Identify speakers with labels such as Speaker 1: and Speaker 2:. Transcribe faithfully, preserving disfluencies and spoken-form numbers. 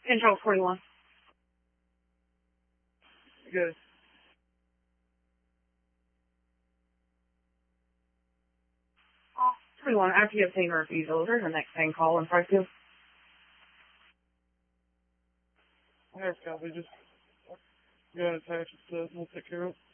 Speaker 1: Intro forty-one.
Speaker 2: Good.
Speaker 1: Oh, forty-one. After you obtain our visa, there's the next thing call and price you.
Speaker 2: I have copy. Just go ahead and attach it to it and we'll take care of it.